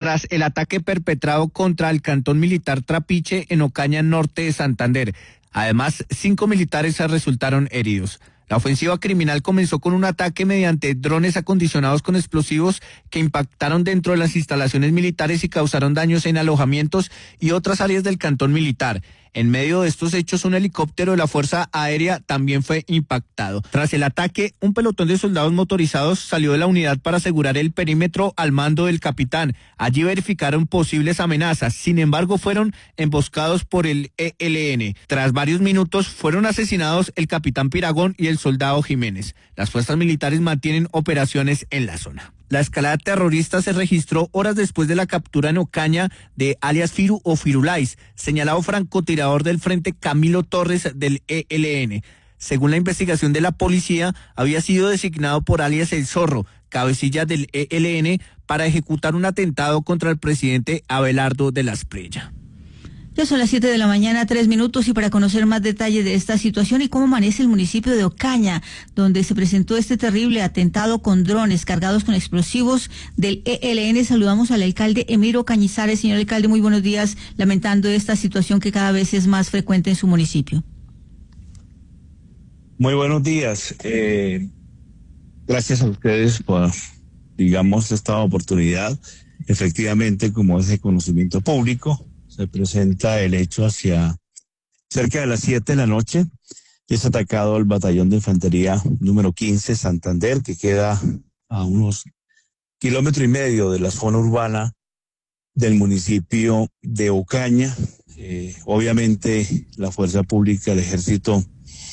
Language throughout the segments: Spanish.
tras el ataque perpetrado contra el cantón militar Trapiche en Ocaña, norte de Santander. Además, 5 militares resultaron heridos. La ofensiva criminal comenzó con un ataque mediante drones acondicionados con explosivos que impactaron dentro de las instalaciones militares y causaron daños en alojamientos y otras áreas del cantón militar. En medio de estos hechos, un helicóptero de la Fuerza Aérea también fue impactado. Tras el ataque, un pelotón de soldados motorizados salió de la unidad para asegurar el perímetro al mando del capitán. Allí verificaron posibles amenazas. Sin embargo, fueron emboscados por el ELN. Tras varios minutos, fueron asesinados el capitán Piragón y el soldado Jiménez. Las fuerzas militares mantienen operaciones en la zona. La escalada terrorista se registró horas después de la captura en Ocaña de alias Firu o Firulais, señalado francotirador del Frente Camilo Torres del ELN. Según la investigación de la policía, había sido designado por alias El Zorro, cabecilla del ELN, para ejecutar un atentado contra el presidente Abelardo de la Espriella. Ya son las 7 de la mañana, 3 minutos, y para conocer más detalles de esta situación y cómo amanece el municipio de Ocaña, donde se presentó este terrible atentado con drones cargados con explosivos del ELN, saludamos al alcalde Emiro Cañizares. Señor alcalde, muy buenos días, lamentando esta situación que cada vez es más frecuente en su municipio. Muy buenos días. Gracias a ustedes por, esta oportunidad. Efectivamente, como es de conocimiento público, se presenta el hecho hacia cerca de las 7 de la noche. Es atacado el batallón de infantería número 15 Santander, que queda a unos 1,5 kilómetros de la zona urbana del municipio de Ocaña. Obviamente la fuerza pública, el ejército,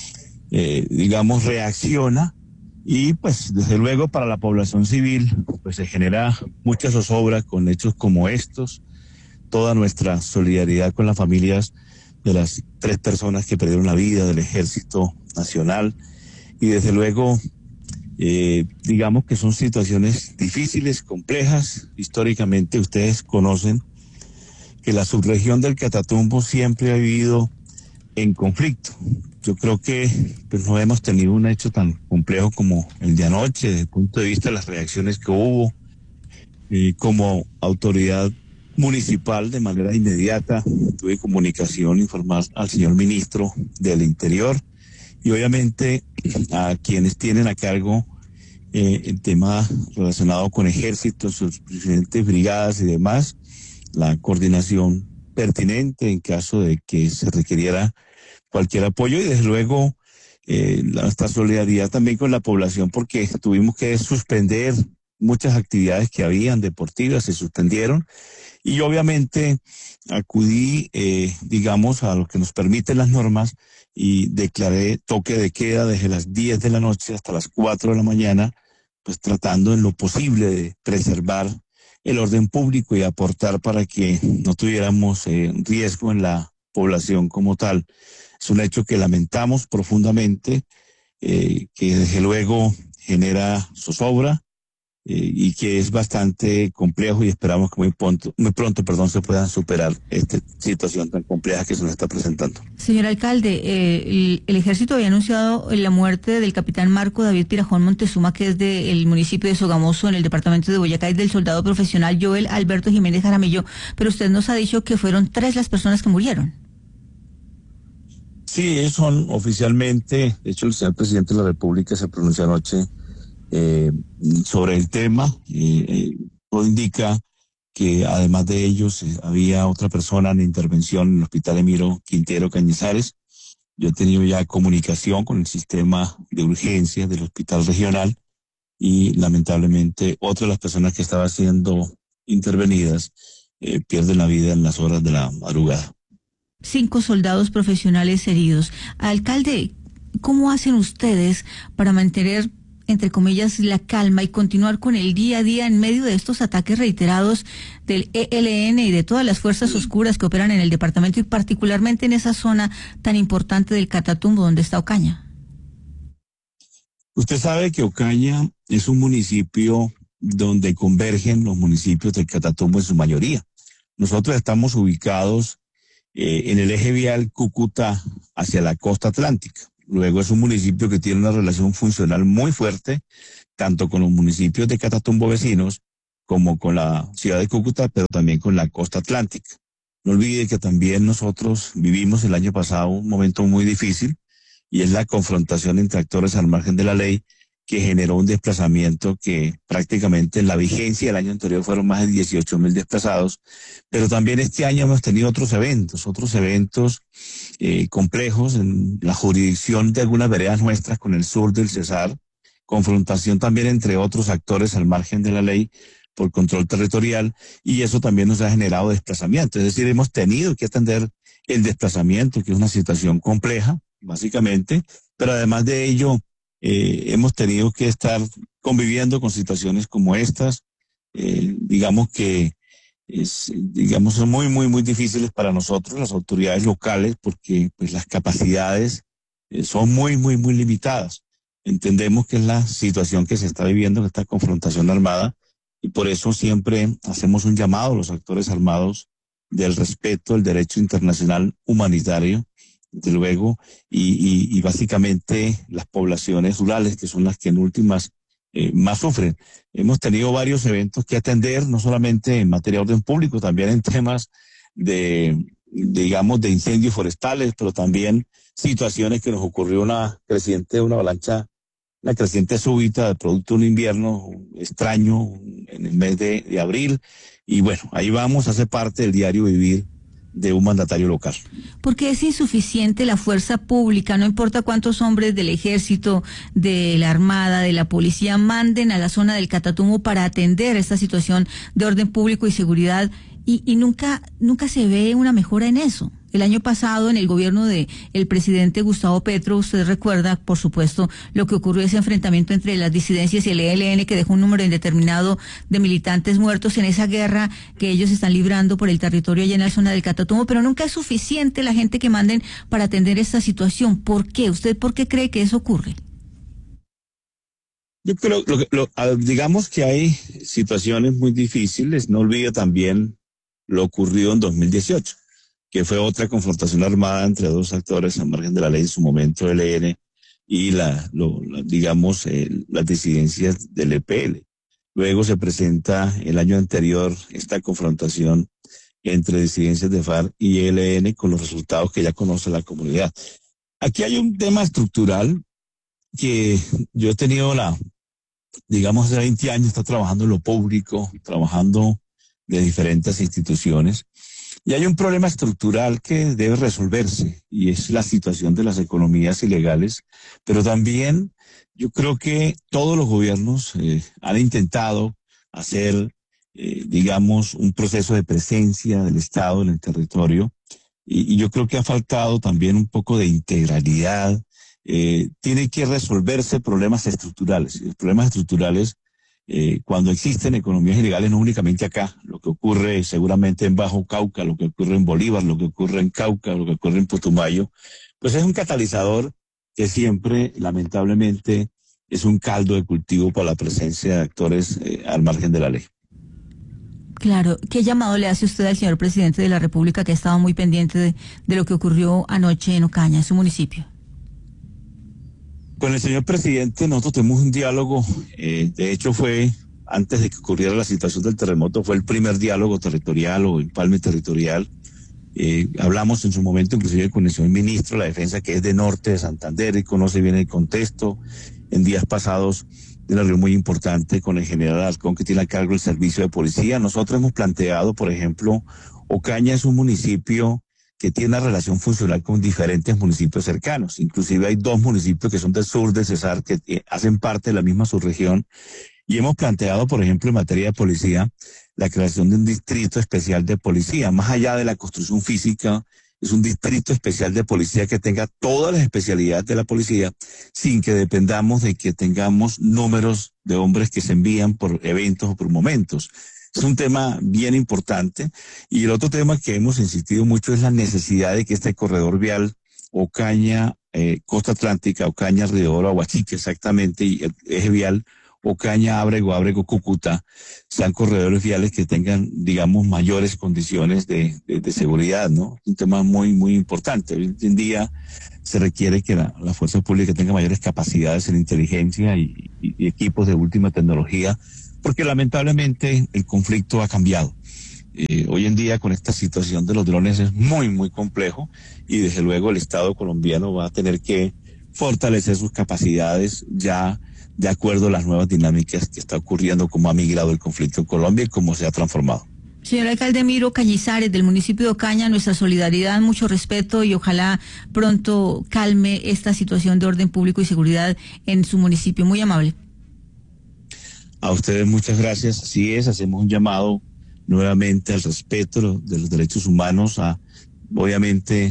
reacciona, y pues desde luego para la población civil pues se genera mucha zozobra con hechos como estos. Toda nuestra solidaridad con las familias de las 3 personas que perdieron la vida del Ejército Nacional, y desde luego que son situaciones difíciles, complejas. Históricamente ustedes conocen que la subregión del Catatumbo siempre ha vivido en conflicto. Yo creo que pues no hemos tenido un hecho tan complejo como el de anoche, desde el punto de vista de las reacciones que hubo. Como autoridad municipal, de manera inmediata tuve comunicación, informar al señor ministro del Interior y obviamente a quienes tienen a cargo el tema relacionado con ejército, sus diferentes brigadas y demás, la coordinación pertinente en caso de que se requiriera cualquier apoyo, y desde luego nuestra solidaridad también con la población, porque tuvimos que suspender muchas actividades que habían deportivas, se suspendieron. Y obviamente acudí, a lo que nos permiten las normas, y declaré toque de queda desde las 10 de la noche hasta las 4 de la mañana, pues tratando en lo posible de preservar el orden público y aportar para que no tuviéramos riesgo en la población como tal. Es un hecho que lamentamos profundamente, que desde luego genera zozobra, y que es bastante complejo, y esperamos que muy pronto se puedan superar esta situación tan compleja que se nos está presentando. Señor alcalde, el ejército había anunciado la muerte del capitán Marco David Pirajón Montezuma, que es del municipio de Sogamoso, en el departamento de Boyacá, y del soldado profesional Joel Alberto Jiménez Jaramillo, pero usted nos ha dicho que fueron 3 las personas que murieron. Sí, ellos son oficialmente, de hecho el señor presidente de la República se pronunció anoche sobre el tema. Todo indica que además de ellos había otra persona en intervención en el hospital Emiro Quintero Cañizares. Yo he tenido ya comunicación con el sistema de urgencias del hospital regional, y lamentablemente otra de las personas que estaban siendo intervenidas pierden la vida en las horas de la madrugada. 5 soldados profesionales heridos. Alcalde, ¿cómo hacen ustedes para mantener, entre comillas, la calma y continuar con el día a día en medio de estos ataques reiterados del ELN y de todas las fuerzas oscuras que operan en el departamento, y particularmente en esa zona tan importante del Catatumbo donde está Ocaña? Usted sabe que Ocaña es un municipio donde convergen los municipios del Catatumbo en su mayoría. Nosotros estamos ubicados en el eje vial Cúcuta hacia la costa atlántica. Luego es un municipio que tiene una relación funcional muy fuerte, tanto con los municipios de Catatumbo vecinos como con la ciudad de Cúcuta, pero también con la costa atlántica. No olvide que también nosotros vivimos el año pasado un momento muy difícil y es la confrontación entre actores al margen de la ley que generó un desplazamiento que prácticamente en la vigencia del año anterior fueron más de 18.000 desplazados, pero también este año hemos tenido otros eventos complejos en la jurisdicción de algunas veredas nuestras con el sur del Cesar, confrontación también entre otros actores al margen de la ley por control territorial, y eso también nos ha generado desplazamiento. Es decir, hemos tenido que atender el desplazamiento, que es una situación compleja, básicamente, pero además de ello, hemos tenido que estar conviviendo con situaciones como estas, digamos que son muy difíciles para nosotros, las autoridades locales, porque pues las capacidades son muy limitadas. Entendemos que es la situación que se está viviendo, esta confrontación armada, y por eso siempre hacemos un llamado a los actores armados del respeto del derecho internacional humanitario, desde luego, y básicamente las poblaciones rurales, que son las que en últimas más sufren. Hemos tenido varios eventos que atender, no solamente en materia de orden público, también en temas digamos, de incendios forestales, pero también situaciones que nos ocurrió una creciente súbita de producto de un invierno extraño en el mes de abril. Y bueno, ahí vamos, hace parte del diario vivir de un mandatario local. Porque es insuficiente la fuerza pública, no importa cuántos hombres del ejército, de la armada, de la policía manden a la zona del Catatumbo para atender esta situación de orden público y seguridad, y nunca se ve una mejora en eso. El año pasado, en el gobierno de el presidente Gustavo Petro, usted recuerda, por supuesto, lo que ocurrió, ese enfrentamiento entre las disidencias y el ELN, que dejó un número indeterminado de militantes muertos en esa guerra que ellos están librando por el territorio allá en la zona del Catatumbo, pero nunca es suficiente la gente que manden para atender esta situación. ¿Por qué? ¿Usted por qué cree que eso ocurre? Yo creo, digamos que hay situaciones muy difíciles. No olvide también lo ocurrido en 2018. Que fue otra confrontación armada entre dos actores al margen de la ley en su momento, el ELN y las disidencias del EPL. Luego se presenta el año anterior esta confrontación entre disidencias de FARC y ELN con los resultados que ya conoce la comunidad. Aquí hay un tema estructural que yo he tenido hace 20 años, está trabajando en lo público, trabajando de diferentes instituciones. Y hay un problema estructural que debe resolverse, y es la situación de las economías ilegales, pero también yo creo que todos los gobiernos han intentado hacer, un proceso de presencia del Estado en el territorio, y yo creo que ha faltado también un poco de integralidad. Tiene que resolverse problemas estructurales, y los problemas estructurales cuando existen economías ilegales, no únicamente acá, lo que ocurre seguramente en Bajo Cauca, lo que ocurre en Bolívar, lo que ocurre en Cauca, lo que ocurre en Putumayo, pues es un catalizador que siempre, lamentablemente, es un caldo de cultivo para la presencia de actores al margen de la ley. Claro, ¿qué llamado le hace usted al señor presidente de la República, que ha estado muy pendiente de lo que ocurrió anoche en Ocaña, en su municipio? Con el señor presidente nosotros tenemos un diálogo, de hecho fue antes de que ocurriera la situación del terremoto, fue el primer diálogo territorial o empalme territorial. Hablamos en su momento inclusive con el señor ministro de la Defensa, que es de norte de Santander y conoce bien el contexto. En días pasados de una reunión muy importante con el general Alarcón, que tiene a cargo el servicio de policía. Nosotros hemos planteado, por ejemplo, Ocaña es un municipio que tiene una relación funcional con diferentes municipios cercanos. Inclusive hay 2 municipios que son del sur del Cesar, que hacen parte de la misma subregión. Y hemos planteado, por ejemplo, en materia de policía, la creación de un distrito especial de policía. Más allá de la construcción física, es un distrito especial de policía que tenga todas las especialidades de la policía, sin que dependamos de que tengamos números de hombres que se envían por eventos o por momentos. Es un tema bien importante. Y el otro tema que hemos insistido mucho es la necesidad de que este corredor vial Ocaña, Costa Atlántica, Ocaña, Río Oro, Aguachique exactamente, y el eje vial Ocaña, Ábrego, Cúcuta, sean corredores viales que tengan, mayores condiciones de seguridad, ¿no? Es un tema muy importante. Hoy en día se requiere que la fuerza pública tenga mayores capacidades en inteligencia y equipos de última tecnología porque lamentablemente el conflicto ha cambiado. Hoy en día con esta situación de los drones es muy, muy complejo y desde luego el Estado colombiano va a tener que fortalecer sus capacidades ya de acuerdo a las nuevas dinámicas que está ocurriendo, cómo ha migrado el conflicto en Colombia y cómo se ha transformado. Señor alcalde Emiro Cañizares, del municipio de Ocaña, nuestra solidaridad, mucho respeto y ojalá pronto calme esta situación de orden público y seguridad en su municipio. Muy amable. A ustedes muchas gracias. Así es, hacemos un llamado nuevamente al respeto de los derechos humanos, a obviamente,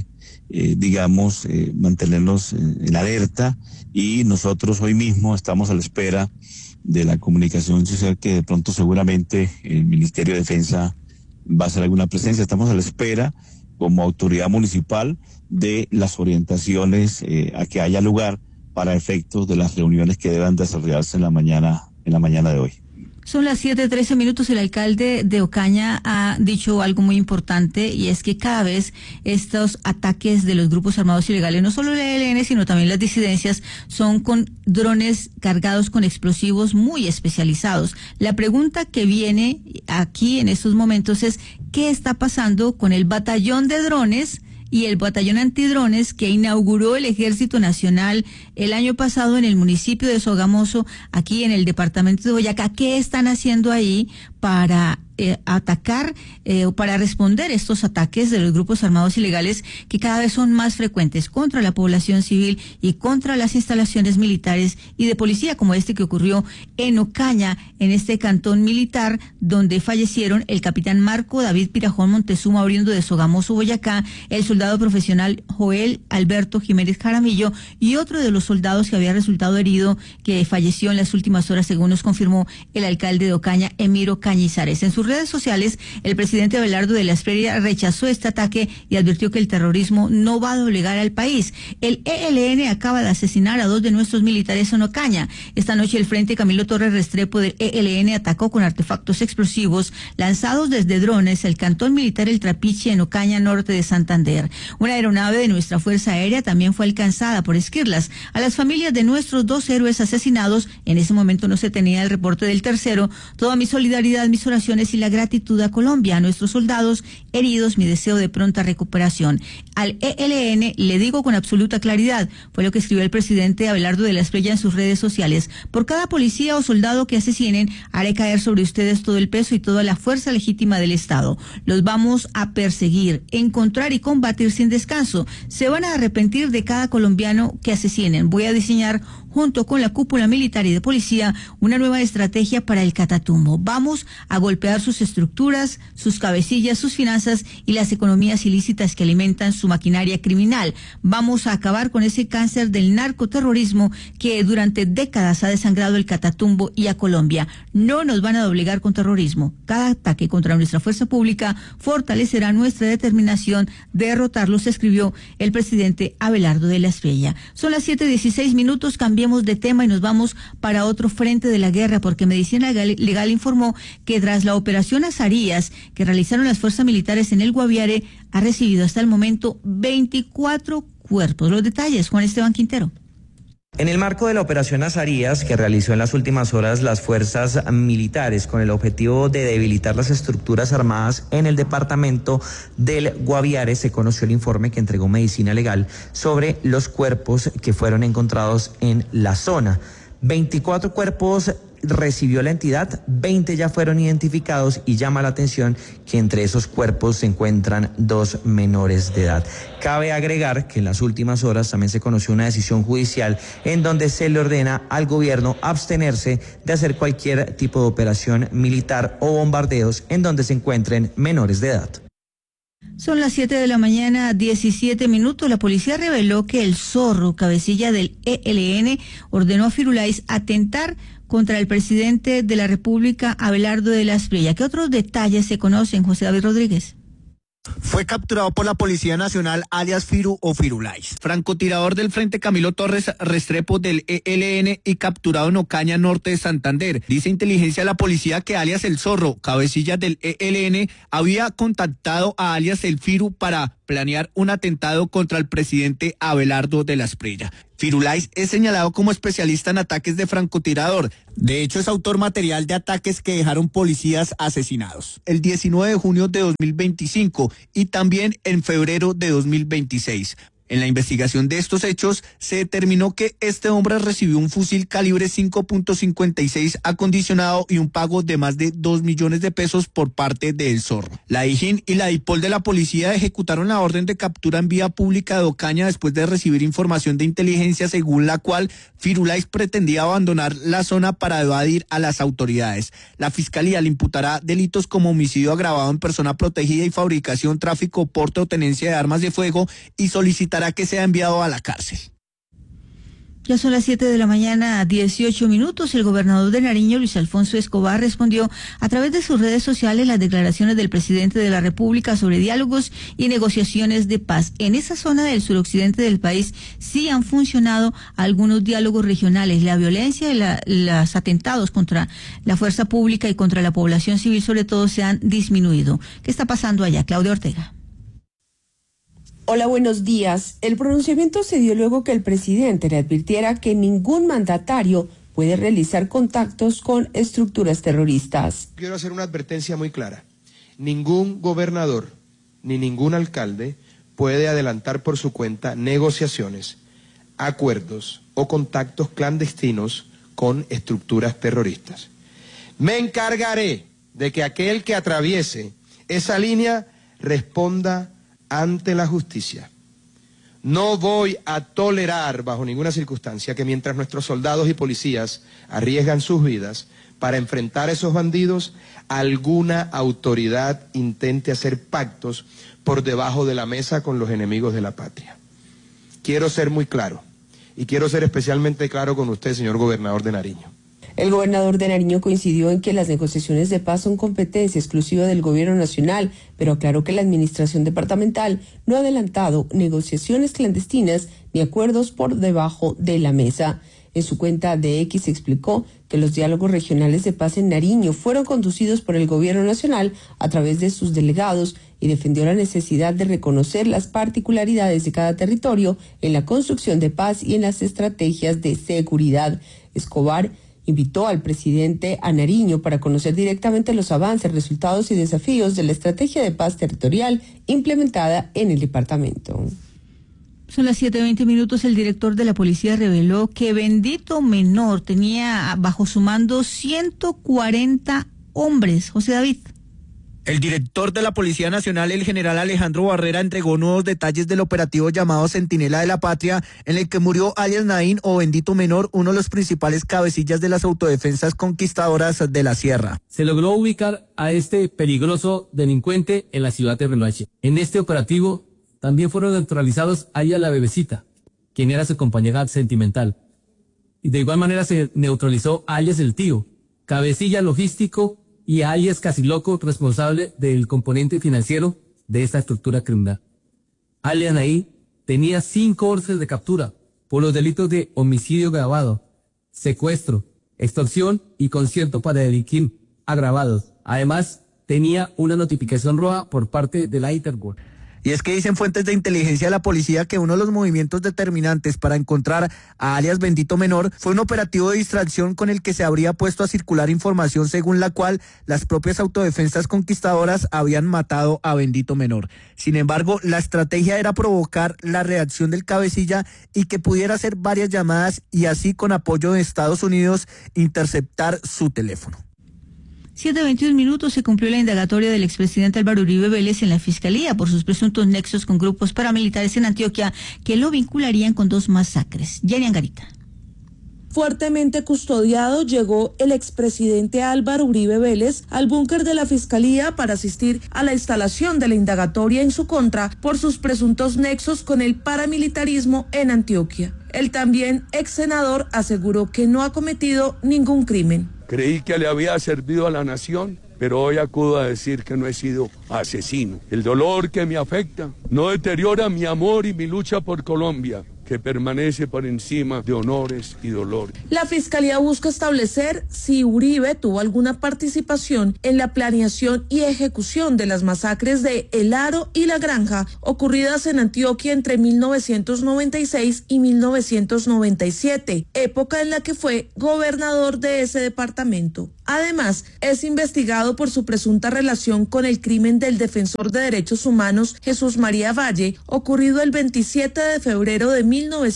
mantenernos en alerta, y nosotros hoy mismo estamos a la espera de la comunicación social que de pronto seguramente el Ministerio de Defensa va a hacer alguna presencia. Estamos a la espera como autoridad municipal de las orientaciones a que haya lugar para efectos de las reuniones que deban desarrollarse en la mañana de hoy. Son las 7:13. El alcalde de Ocaña ha dicho algo muy importante, y es que cada vez estos ataques de los grupos armados ilegales, no solo el ELN, sino también las disidencias, son con drones cargados con explosivos muy especializados. La pregunta que viene aquí en estos momentos es: ¿qué está pasando con el batallón de drones y el batallón antidrones que inauguró el Ejército Nacional el año pasado en el municipio de Sogamoso, aquí en el departamento de Boyacá? ¿Qué están haciendo ahí para atacar o para responder estos ataques de los grupos armados ilegales que cada vez son más frecuentes contra la población civil y contra las instalaciones militares y de policía, como este que ocurrió en Ocaña, en este cantón militar, donde fallecieron el capitán Marco David Pirajón Montezuma, oriundo de Sogamoso, Boyacá, el soldado profesional Joel Alberto Jiménez Jaramillo y otro de los soldados que había resultado herido, que falleció en las últimas horas, según nos confirmó el alcalde de Ocaña, Emiro Cañizares. En sus redes sociales, el presidente Abelardo de la Espriella rechazó este ataque y advirtió que el terrorismo no va a doblegar al país. El ELN acaba de asesinar a 2 de nuestros militares en Ocaña. Esta noche el Frente Camilo Torres Restrepo del ELN atacó con artefactos explosivos lanzados desde drones el cantón militar El Trapiche en Ocaña, norte de Santander. Una aeronave de nuestra Fuerza Aérea también fue alcanzada por esquirlas. A las familias de nuestros 2 héroes asesinados, en ese momento no se tenía el reporte del tercero, toda mi solidaridad, mis oraciones y la gratitud a Colombia, a nuestros soldados heridos, mi deseo de pronta recuperación. Al ELN le digo con absoluta claridad, fue lo que escribió el presidente Abelardo de la Espriella en sus redes sociales: por cada policía o soldado que asesinen, haré caer sobre ustedes todo el peso y toda la fuerza legítima del Estado. Los vamos a perseguir, encontrar y combatir sin descanso. Se van a arrepentir de cada colombiano que asesinen. Voy a diseñar, junto con la cúpula militar y de policía, una nueva estrategia para el Catatumbo. Vamos a golpear sus estructuras, sus cabecillas, sus finanzas y las economías ilícitas que alimentan su maquinaria criminal. Vamos a acabar con ese cáncer del narcoterrorismo que durante décadas ha desangrado el Catatumbo y a Colombia. No nos van a doblegar con terrorismo. Cada ataque contra nuestra fuerza pública fortalecerá nuestra determinación de derrotarlos, escribió el presidente Abelardo de la Espriella. Son las 7:16. Cambiemos de tema y nos vamos para otro frente de la guerra, porque Medicina Legal informó que tras la operación Azarías que realizaron las fuerzas militares en el Guaviare, ha recibido hasta el momento 24 cuerpos. Los detalles, Juan Esteban Quintero. En el marco de la operación Azarías que realizó en las últimas horas las fuerzas militares con el objetivo de debilitar las estructuras armadas en el departamento del Guaviare, se conoció el informe que entregó Medicina Legal sobre los cuerpos que fueron encontrados en la zona. 24 cuerpos recibió la entidad, 20 ya fueron identificados, y llama la atención que entre esos cuerpos se encuentran 2 menores de edad. Cabe agregar que en las últimas horas también se conoció una decisión judicial en donde se le ordena al gobierno abstenerse de hacer cualquier tipo de operación militar o bombardeos en donde se encuentren menores de edad. Son las 7:17 a.m. La policía reveló que el Zorro, cabecilla del ELN, ordenó a Firulais atentar contra el presidente de la República, Abelardo de la Espriella. ¿Qué otros detalles se conocen, José David Rodríguez? Fue capturado por la Policía Nacional, alias Firu o Firulais, francotirador del Frente Camilo Torres Restrepo del ELN y capturado en Ocaña, norte de Santander. Dice inteligencia de la policía que alias El Zorro, cabecilla del ELN, había contactado a alias El Firu para planear un atentado contra el presidente Abelardo de la Espriella. Firulais es señalado como especialista en ataques de francotirador. De hecho, es autor material de ataques que dejaron policías asesinados el 19 de junio de 2025 y también en febrero de 2026. En la investigación de estos hechos, se determinó que este hombre recibió un fusil calibre 5.56 acondicionado y un pago de más de 2 millones de pesos por parte de El Zorro. La DIJÍN y la DIPOL de la policía ejecutaron la orden de captura en vía pública de Ocaña después de recibir información de inteligencia según la cual Firulais pretendía abandonar la zona para evadir a las autoridades. La Fiscalía le imputará delitos como homicidio agravado en persona protegida y fabricación, tráfico, porte o tenencia de armas de fuego y solicitará que sea enviado a la cárcel. Ya son las 7 de la mañana, 18 minutos. El gobernador de Nariño, Luis Alfonso Escobar, respondió a través de sus redes sociales las declaraciones del presidente de la República sobre diálogos y negociaciones de paz. En esa zona del suroccidente del país sí han funcionado algunos diálogos regionales. La violencia y los atentados contra la fuerza pública y contra la población civil sobre todo se han disminuido. ¿Qué está pasando allá? Claudia Ortega. Hola, buenos días. El pronunciamiento se dio luego que el presidente le advirtiera que ningún mandatario puede realizar contactos con estructuras terroristas. Quiero hacer una advertencia muy clara. Ningún gobernador ni ningún alcalde puede adelantar por su cuenta negociaciones, acuerdos o contactos clandestinos con estructuras terroristas. Me encargaré de que aquel que atraviese esa línea responda ante la justicia. No voy a tolerar bajo ninguna circunstancia que mientras nuestros soldados y policías arriesgan sus vidas para enfrentar a esos bandidos, alguna autoridad intente hacer pactos por debajo de la mesa con los enemigos de la patria. Quiero ser muy claro, y quiero ser especialmente claro con usted, señor gobernador de Nariño. El gobernador de Nariño coincidió en que las negociaciones de paz son competencia exclusiva del gobierno nacional, pero aclaró que la administración departamental no ha adelantado negociaciones clandestinas ni acuerdos por debajo de la mesa. En su cuenta de X explicó que los diálogos regionales de paz en Nariño fueron conducidos por el gobierno nacional a través de sus delegados y defendió la necesidad de reconocer las particularidades de cada territorio en la construcción de paz y en las estrategias de seguridad. Escobar invitó al presidente a Nariño para conocer directamente los avances, resultados y desafíos de la estrategia de paz territorial implementada en el departamento. Son las 7:20 minutos. El director de la policía reveló que Bendito Menor tenía bajo su mando 140 hombres. José David. El director de la Policía Nacional, el general Alejandro Barrera, entregó nuevos detalles del operativo llamado Centinela de la Patria, en el que murió alias Naín o Bendito Menor, uno de los principales cabecillas de las autodefensas conquistadoras de la Sierra. Se logró ubicar a este peligroso delincuente en la ciudad de Renoache. En este operativo también fueron neutralizados alias La Bebecita, quien era su compañera sentimental. Y de igual manera se neutralizó alias El Tío, cabecilla logístico, y alias Casiloco, responsable del componente financiero de esta estructura criminal. Alias Naí tenía 5 órdenes de captura por los delitos de homicidio agravado, secuestro, extorsión y concierto para delinquir agravados. Además, tenía una notificación roja por parte de la Interpol. Y es que dicen fuentes de inteligencia de la policía que uno de los movimientos determinantes para encontrar a alias Bendito Menor fue un operativo de distracción con el que se habría puesto a circular información según la cual las propias autodefensas conquistadoras habían matado a Bendito Menor. Sin embargo, la estrategia era provocar la reacción del cabecilla y que pudiera hacer varias llamadas y así con apoyo de Estados Unidos interceptar su teléfono. 7:21 minutos. Se cumplió la indagatoria del expresidente Álvaro Uribe Vélez en la Fiscalía por sus presuntos nexos con grupos paramilitares en Antioquia que lo vincularían con 2 masacres. Jenny Angarita. Fuertemente custodiado llegó el expresidente Álvaro Uribe Vélez al búnker de la Fiscalía para asistir a la instalación de la indagatoria en su contra por sus presuntos nexos con el paramilitarismo en Antioquia. El también ex senador aseguró que no ha cometido ningún crimen. Creí que le había servido a la nación, pero hoy acudo a decir que no he sido asesino. El dolor que me afecta no deteriora mi amor y mi lucha por Colombia. que permanece por encima de honores y dolores. La Fiscalía busca establecer si Uribe tuvo alguna participación en la planeación y ejecución de las masacres de El Aro y La Granja ocurridas en Antioquia entre 1996 y 1997, época en la que fue gobernador de ese departamento. Además, es investigado por su presunta relación con el crimen del defensor de derechos humanos Jesús María Valle, ocurrido el 27 de febrero de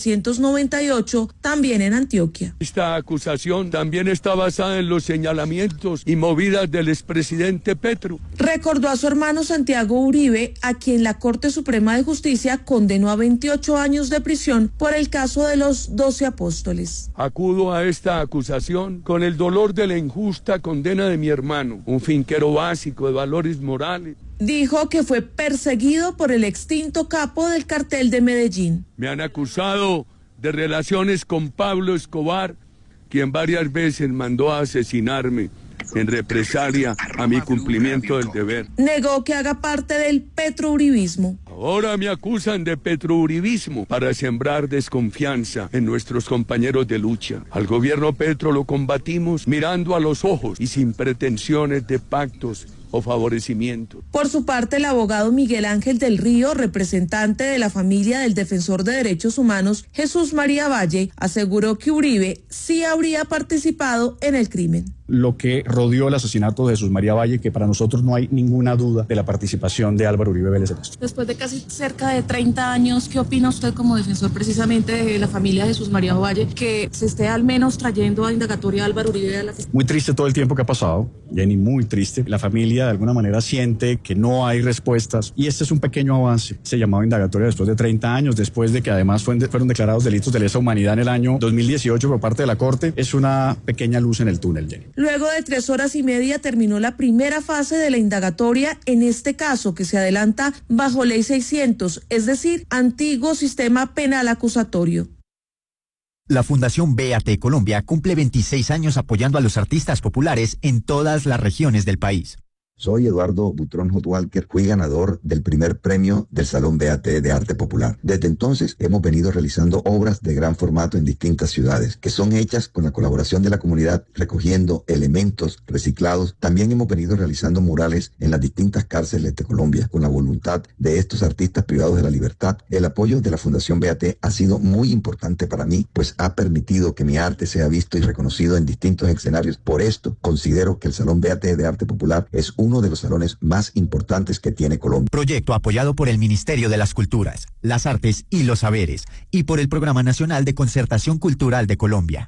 1998, también en Antioquia. Esta acusación también está basada en los señalamientos y movidas del expresidente Petro. Recordó a su hermano Santiago Uribe, a quien la Corte Suprema de Justicia condenó a 28 años de prisión por el caso de los 12 apóstoles. Acudo a esta acusación con el dolor de la injusta condena de mi hermano, un finquero básico de valores morales. Dijo que fue perseguido por el extinto capo del cartel de Medellín. Me han acusado de relaciones con Pablo Escobar, quien varias veces mandó a asesinarme en represalia a mi cumplimiento del deber. Negó que haga parte del petrouribismo. Ahora me acusan de petrouribismo para sembrar desconfianza en nuestros compañeros de lucha. Al gobierno Petro lo combatimos mirando a los ojos y sin pretensiones de pactos o favorecimiento. Por su parte, el abogado Miguel Ángel del Río, representante de la familia del defensor de derechos humanos Jesús María Valle, aseguró que Uribe sí habría participado en el crimen. Lo que rodeó el asesinato de Jesús María Valle, que para nosotros no hay ninguna duda de la participación de Álvaro Uribe Vélez en esto. Después de casi cerca de 30 años, ¿qué opina usted como defensor precisamente de la familia de Jesús María Valle, que se esté al menos trayendo a indagatoria a Álvaro Uribe a la fiscalía? Muy triste todo el tiempo que ha pasado, Jenny, muy triste. La familia de alguna manera siente que no hay respuestas y este es un pequeño avance. Se llamaba indagatoria después de 30 años, después de que además fueron declarados delitos de lesa humanidad en el año 2018 por parte de la Corte. Es una pequeña luz en el túnel, Jenny. Luego de 3 horas y media terminó la primera fase de la indagatoria en este caso, que se adelanta bajo ley 600, es decir, antiguo sistema penal acusatorio. La Fundación BAT Colombia cumple 26 años apoyando a los artistas populares en todas las regiones del país. Soy Eduardo Butrón Hot Walker, fui ganador del primer premio del Salón BAT de Arte Popular. Desde entonces hemos venido realizando obras de gran formato en distintas ciudades, que son hechas con la colaboración de la comunidad, recogiendo elementos reciclados. También hemos venido realizando murales en las distintas cárceles de Colombia, con la voluntad de estos artistas privados de la libertad. El apoyo de la Fundación BAT ha sido muy importante para mí, pues ha permitido que mi arte sea visto y reconocido en distintos escenarios. Por esto, considero que el Salón BAT de Arte Popular es uno de los salones más importantes que tiene Colombia. Proyecto apoyado por el Ministerio de las Culturas, las Artes y los Saberes y por el Programa Nacional de Concertación Cultural de Colombia.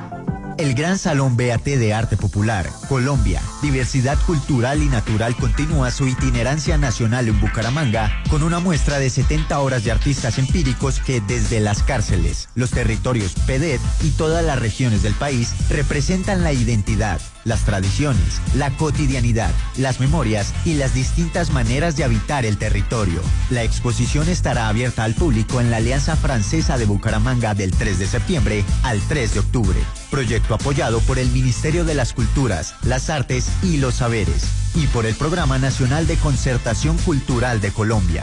El Gran Salón BAT de Arte Popular, Colombia, Diversidad Cultural y Natural continúa su itinerancia nacional en Bucaramanga con una muestra de 70 obras de artistas empíricos que desde las cárceles, los territorios PEDET y todas las regiones del país representan la identidad, las tradiciones, la cotidianidad, las memorias y las distintas maneras de habitar el territorio. La exposición estará abierta al público en la Alianza Francesa de Bucaramanga del 3 de septiembre al 3 de octubre. Proyecto apoyado por el Ministerio de las Culturas, las Artes y los Saberes y por el Programa Nacional de Concertación Cultural de Colombia.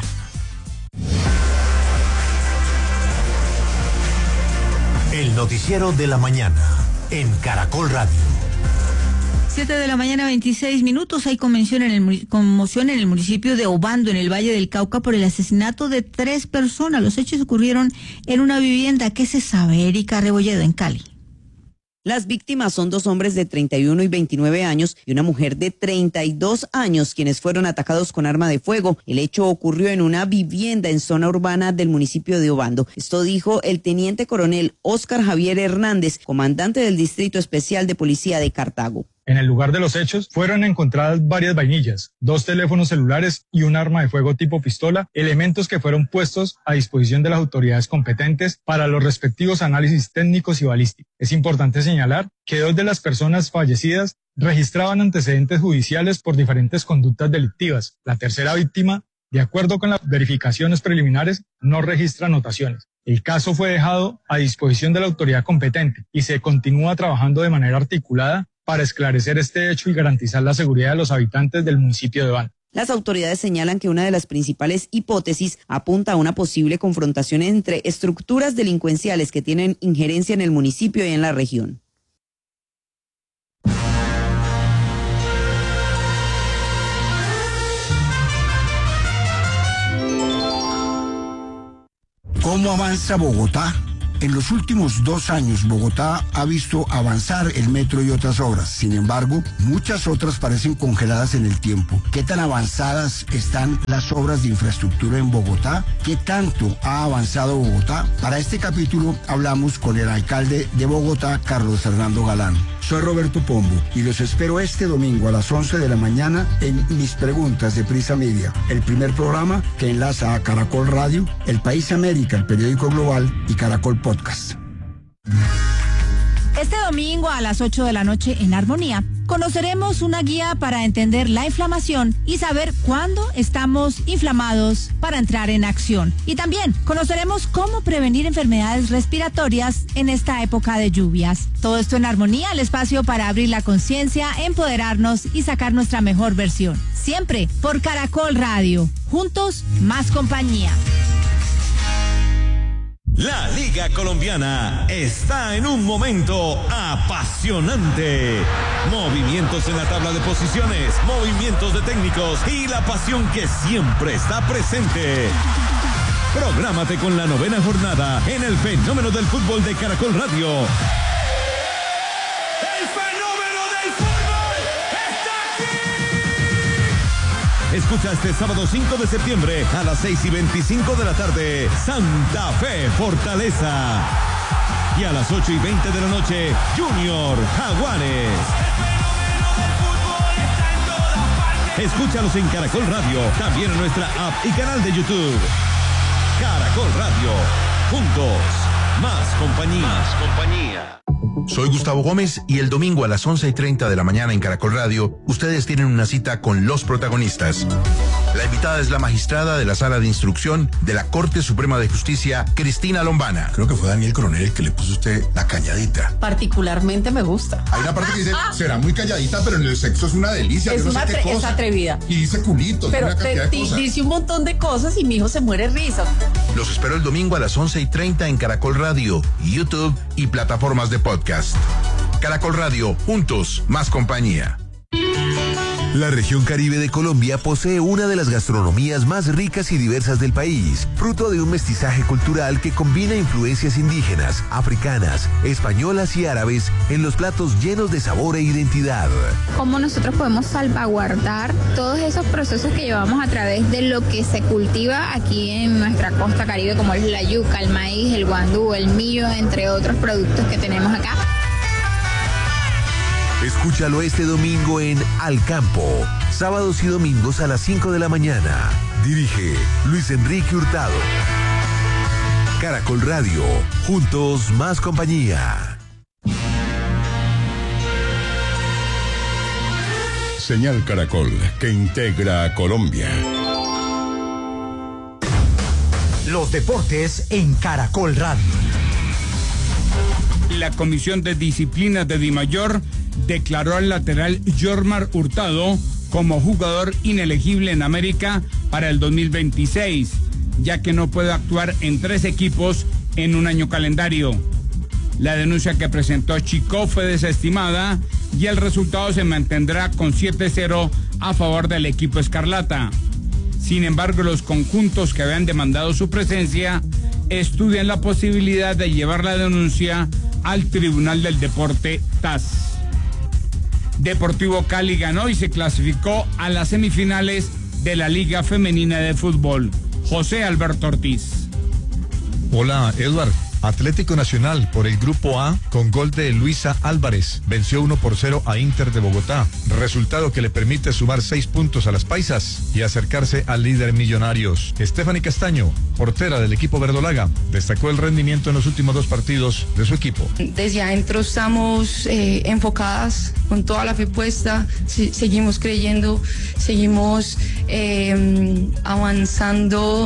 El noticiero de la mañana en Caracol Radio. 7 de la mañana, 26 minutos. Hay conmoción en el municipio de Obando, en el Valle del Cauca, por el asesinato de 3 personas. Los hechos ocurrieron en una vivienda. ¿Qué se sabe? Erika Rebolledo, en Cali. Las víctimas son 2 hombres de 31 y 29 años y una mujer de 32 años, quienes fueron atacados con arma de fuego. El hecho ocurrió en una vivienda en zona urbana del municipio de Obando. Esto dijo el teniente coronel Óscar Javier Hernández, comandante del Distrito Especial de Policía de Cartago. En el lugar de los hechos fueron encontradas varias vainillas, 2 teléfonos celulares y un arma de fuego tipo pistola, elementos que fueron puestos a disposición de las autoridades competentes para los respectivos análisis técnicos y balísticos. Es importante señalar que 2 de las personas fallecidas registraban antecedentes judiciales por diferentes conductas delictivas. La tercera víctima, de acuerdo con las verificaciones preliminares, no registra anotaciones. El caso fue dejado a disposición de la autoridad competente y se continúa trabajando de manera articulada para esclarecer este hecho y garantizar la seguridad de los habitantes del municipio de Obando. Las autoridades señalan que una de las principales hipótesis apunta a una posible confrontación entre estructuras delincuenciales que tienen injerencia en el municipio y en la región. ¿Cómo avanza Bogotá? En los últimos 2 años, Bogotá ha visto avanzar el metro y otras obras. Sin embargo, muchas otras parecen congeladas en el tiempo. ¿Qué tan avanzadas están las obras de infraestructura en Bogotá? ¿Qué tanto ha avanzado Bogotá? Para este capítulo hablamos con el alcalde de Bogotá, Carlos Fernando Galán. Soy Roberto Pombo y los espero este domingo a las 11 de la mañana en Mis Preguntas de Prisa Media, el primer programa que enlaza a Caracol Radio, El País América, el periódico global, y Caracol Podcast. Este domingo a las 8 de la noche en Armonía conoceremos una guía para entender la inflamación y saber cuándo estamos inflamados para entrar en acción. Y también conoceremos cómo prevenir enfermedades respiratorias en esta época de lluvias. Todo esto en Armonía, el espacio para abrir la conciencia, empoderarnos y sacar nuestra mejor versión. Siempre por Caracol Radio. Juntos, más compañía. La Liga Colombiana está en un momento apasionante. Movimientos en la tabla de posiciones, movimientos de técnicos y la pasión que siempre está presente. Prográmate con la 9ª jornada en el fenómeno del fútbol de Caracol Radio. ¡El fenómeno del fútbol está aquí! Escucha este sábado 5 de septiembre a las 6:25 de la tarde, Santa Fe Fortaleza. Y a las 8:20 de la noche, Junior Jaguares. Escúchalos en Caracol Radio, también en nuestra app y canal de YouTube. Caracol Radio, juntos, más compañía. Soy Gustavo Gómez y el domingo a las 11:30 de la mañana en Caracol Radio, ustedes tienen una cita con los protagonistas. La invitada es la magistrada de la Sala de Instrucción de la Corte Suprema de Justicia, Cristina Lombana. Creo que fue Daniel Coronel el que le puso a usted la calladita. Particularmente me gusta. Hay una parte que dice, será muy calladita, pero en el sexo es una delicia. Es, es atrevida. Y dice culitos, pero una cantidad de cosas. Dice un montón de cosas y mi hijo se muere risa. Los espero el domingo a las 11:30 en Caracol Radio, YouTube y plataformas de podcast. Caracol Radio, juntos, más compañía. La región Caribe de Colombia posee una de las gastronomías más ricas y diversas del país, fruto de un mestizaje cultural que combina influencias indígenas, africanas, españolas y árabes en los platos llenos de sabor e identidad. ¿Cómo nosotros podemos salvaguardar todos esos procesos que llevamos a través de lo que se cultiva aquí en nuestra costa Caribe, como es la yuca, el maíz, el guandú, el millo, entre otros productos que tenemos acá? Escúchalo este domingo en Al Campo, sábados y domingos a las 5 de la mañana. Dirige Luis Enrique Hurtado. Caracol Radio, juntos más compañía. Señal Caracol, que integra a Colombia. Los deportes en Caracol Radio. La Comisión de Disciplina de Dimayor declaró al lateral Jormar Hurtado como jugador inelegible en América para el 2026, ya que no puede actuar en 3 equipos en un año calendario. La denuncia que presentó Chico fue desestimada y el resultado se mantendrá con 7-0 a favor del equipo escarlata. Sin embargo, los conjuntos que habían demandado su presencia estudian la posibilidad de llevar la denuncia al Tribunal del Deporte TAS. Deportivo Cali ganó y se clasificó a las semifinales de la Liga Femenina de Fútbol. José Alberto Ortiz. Hola, Edward. Atlético Nacional por el Grupo A con gol de Luisa Álvarez venció 1-0 a Inter de Bogotá, resultado que le permite sumar 6 puntos a las paisas y acercarse al líder Millonarios. Stephanie Castaño, portera del equipo verdolaga, destacó el rendimiento en los últimos 2 partidos de su equipo. Desde adentro estamos enfocadas con toda la fe puesta, seguimos creyendo, seguimos avanzando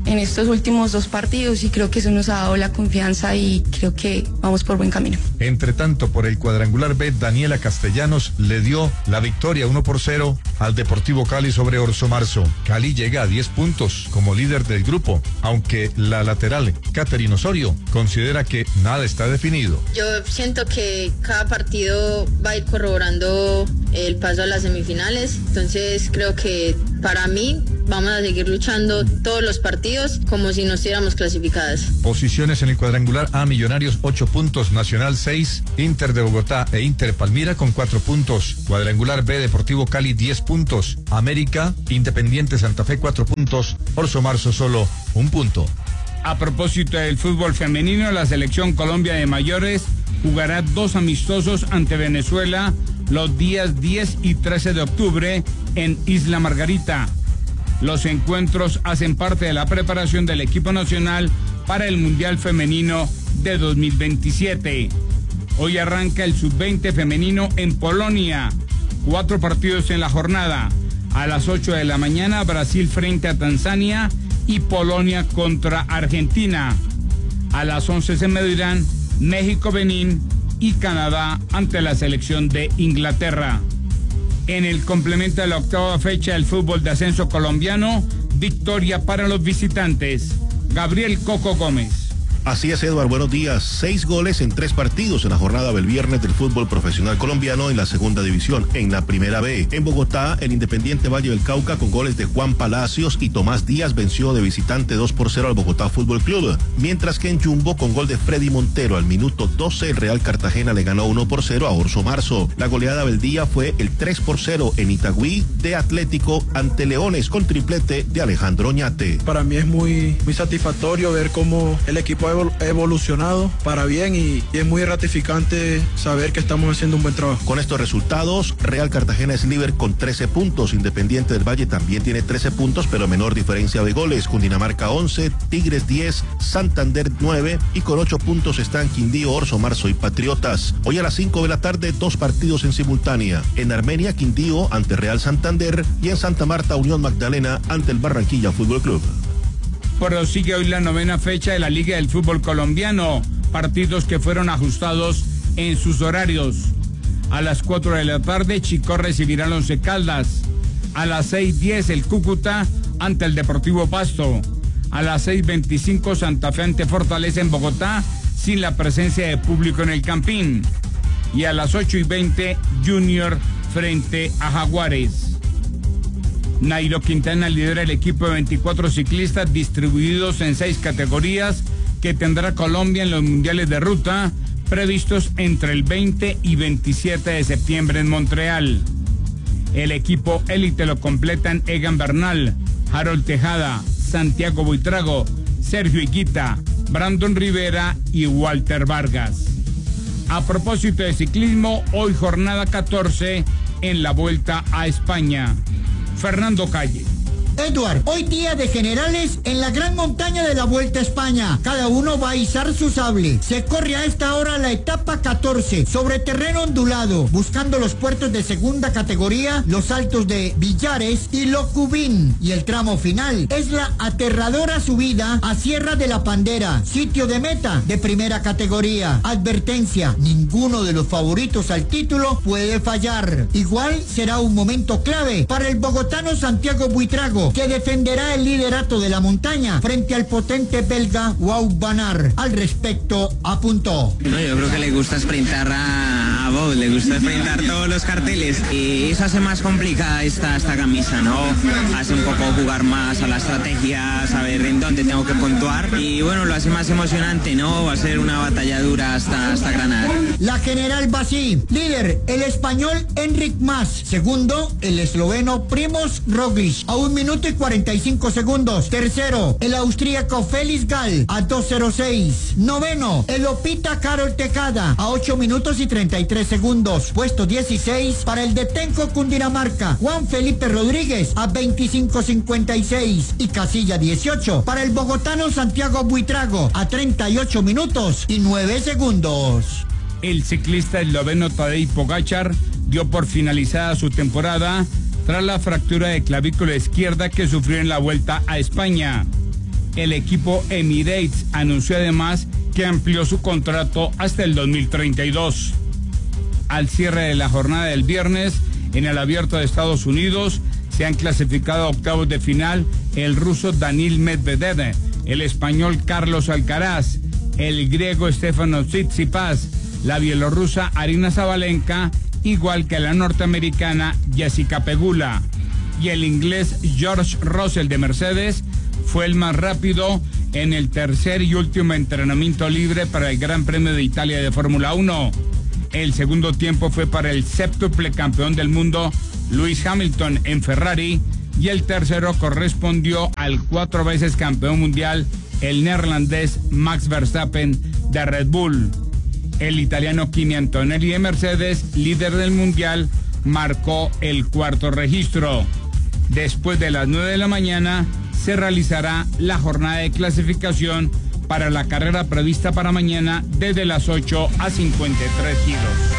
en estos últimos 2 partidos y creo que eso nos ha dado la confianza y creo que vamos por buen camino. Entre tanto, por el cuadrangular B, Daniela Castellanos le dio la victoria 1-0 al Deportivo Cali sobre Orso Marzo. Cali llega a 10 puntos como líder del grupo, aunque la lateral Catherine Osorio considera que nada está definido. Yo siento que cada partido va a ir corroborando el paso a las semifinales, entonces creo que para mí vamos a seguir luchando todos los partidos como si no estuviéramos clasificadas. Posiciones en el cuadrangular A: Millonarios 8 puntos, Nacional 6, Inter de Bogotá e Inter Palmira con 4 puntos. Cuadrangular B: Deportivo Cali 10 puntos, América, Independiente Santa Fe 4 puntos, Orso Marzo solo 1 punto. A propósito del fútbol femenino, la selección Colombia de mayores jugará 2 amistosos ante Venezuela los días 10 y 13 de octubre en Isla Margarita. Los encuentros hacen parte de la preparación del equipo nacional para el Mundial Femenino de 2027. Hoy arranca el Sub-20 femenino en Polonia. 4 partidos en la jornada. A las 8 de la mañana, Brasil frente a Tanzania y Polonia contra Argentina. A las 11 se medirán México, Benín y Canadá ante la selección de Inglaterra. En el complemento de la 8ª fecha del fútbol de ascenso colombiano, victoria para los visitantes. Gabriel Coco Gómez. Así es, Eduardo, buenos días. 6 goles en 3 partidos en la jornada del viernes del fútbol profesional colombiano en la segunda división, en la primera B. En Bogotá, el Independiente Valle del Cauca con goles de Juan Palacios y Tomás Díaz venció de visitante 2-0 al Bogotá Fútbol Club. Mientras que en Jumbo, con gol de Freddy Montero al minuto 12, el Real Cartagena le ganó 1-0 a Orso Marzo. La goleada del día fue el 3-0 en Itagüí de Atlético ante Leones con triplete de Alejandro Oñate. Para mí es muy satisfactorio ver cómo el equipo ha evolucionado para bien y es muy gratificante saber que estamos haciendo un buen trabajo. Con estos resultados, Real Cartagena es líder con 13 puntos, Independiente del Valle también tiene 13 puntos, pero menor diferencia de goles, Cundinamarca 11, Tigres 10, Santander 9 y con 8 puntos están Quindío, Orso Marzo y Patriotas. Hoy a las 5 de la tarde, 2 partidos en simultánea. En Armenia, Quindío ante Real Santander y en Santa Marta, Unión Magdalena ante el Barranquilla Fútbol Club. Prosigue hoy la 9ª fecha de la Liga del Fútbol Colombiano, partidos que fueron ajustados en sus horarios. A las 4 de la tarde, Chicó recibirá al Once Caldas. A las 6:10, el Cúcuta ante el Deportivo Pasto. A las 6:25, Santa Fe ante Fortaleza en Bogotá, sin la presencia de público en el Campín. Y a las 8:20, Junior frente a Jaguares. Nairo Quintana lidera el equipo de 24 ciclistas distribuidos en 6 categorías que tendrá Colombia en los mundiales de ruta previstos entre el 20 y 27 de septiembre en Montreal. El equipo élite lo completan Egan Bernal, Harold Tejada, Santiago Buitrago, Sergio Higuita, Brandon Rivera y Walter Vargas. A propósito de ciclismo, hoy jornada 14 en la Vuelta a España. Fernando Calle. Edward, hoy día de generales en la gran montaña de la Vuelta a España. Cada uno va a izar su sable. Se corre a esta hora la etapa 14 sobre terreno ondulado, buscando los puertos de segunda categoría, los altos de Villares y Locubín. Y el tramo final es la aterradora subida a Sierra de la Pandera, sitio de meta de primera categoría. Advertencia, ninguno de los favoritos al título puede fallar. Igual será un momento clave para el bogotano Santiago Buitrago, que defenderá el liderato de la montaña frente al potente belga Wout van Aert. Al respecto, apuntó. No, yo creo que le gusta sprintar a Bob, le gusta sprintar todos los carteles y eso hace más complicada esta camisa, ¿no? Hace un poco jugar más a la estrategia, saber en dónde tengo que puntuar y bueno, lo hace más emocionante, ¿no? Va a ser una batalla dura hasta Granada. La general Basí, líder, el español Enric Mas, segundo, el esloveno Primož Roglič, a 1 minuto y 45 segundos. Tercero, el austríaco Félix Gall a 2:06. Noveno, el opita Carol Tejada a 8 minutos y 33 segundos. Puesto 16 para el de Tenco Cundinamarca, Juan Felipe Rodríguez a 25:56. Y casilla 18 para el bogotano Santiago Buitrago a 38 minutos y 9 segundos. El ciclista esloveno Tadej Pogačar dio por finalizada su temporada tras la fractura de clavícula izquierda que sufrió en la Vuelta a España. El equipo Emirates anunció además que amplió su contrato hasta el 2032. Al cierre de la jornada del viernes, en el Abierto de Estados Unidos, se han clasificado a octavos de final el ruso Daniil Medvedev, el español Carlos Alcaraz, el griego Stefanos Tsitsipas, la bielorrusa Arina Sabalenka, igual que la norteamericana Jessica Pegula. Y el inglés George Russell de Mercedes fue el más rápido en el tercer y último entrenamiento libre para el Gran Premio de Italia de Fórmula 1. El segundo tiempo fue para el séptuple campeón del mundo Lewis Hamilton en Ferrari, y el tercero correspondió al 4 veces campeón mundial, el neerlandés Max Verstappen de Red Bull. El italiano Kimi Antonelli de Mercedes, líder del mundial, marcó el cuarto registro. Después de las 9 de la mañana se realizará la jornada de clasificación para la carrera prevista para mañana desde las 8 a 53 giros.